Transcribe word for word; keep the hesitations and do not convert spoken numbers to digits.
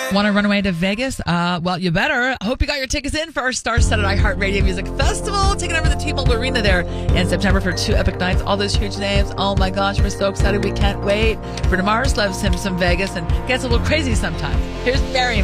Want to run away to Vegas? Uh, well, you better. I hope you got your tickets in for our star-studded iHeartRadio Music Festival. Taking over the T-Mobile Arena there in September for two epic nights. All those huge names. Oh my gosh, we're so excited. We can't wait. Bruno Mars loves him some Vegas and gets a little crazy sometimes. Here's Barry.